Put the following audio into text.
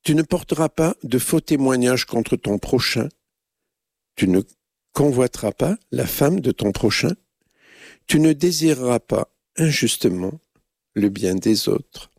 Tu ne porteras pas de faux témoignages contre ton prochain. Tu ne convoiteras pas la femme de ton prochain. Tu ne désireras pas injustement le bien des autres.